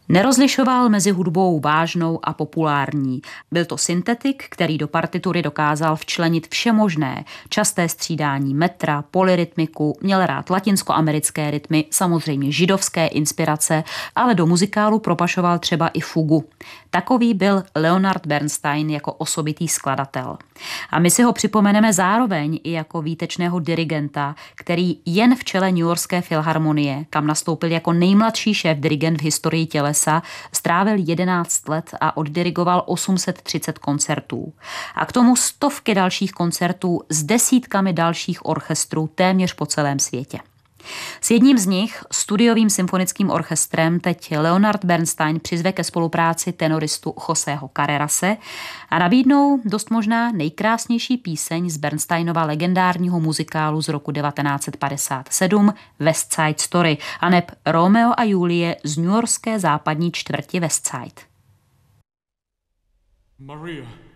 Nerozlišoval mezi hudbou vážnou a populární. Byl to syntetik, který do partitury dokázal včlenit všemožné, časté střídání metra, polyrytmiku, měl rád latinskoamerické rytmy, samozřejmě židovské inspirace, ale do muzikálu propašoval třeba i fugu. Takový byl Leonard Bernstein jako osobitý skladatel. A my si ho připomeneme zároveň i jako výtečného dirigenta, který jen v čele Newyorské filharmonie, kam nastoupil jako nejmladší šéf-dirigent v historii tělesa, strávil 11 let a oddirigoval 830 koncertů. A k tomu stovky dalších koncertů s desítkami dalších orchestrů téměř po celém světě. S jedním z nich, studiovým symfonickým orchestrem, teď Leonard Bernstein přizve ke spolupráci tenoristu Joseho Carrerase a nabídnou dost možná nejkrásnější píseň z Bernsteinova legendárního muzikálu z roku 1957 West Side Story, aneb Romeo a Julie z newyorské západní čtvrti West Side. Maria.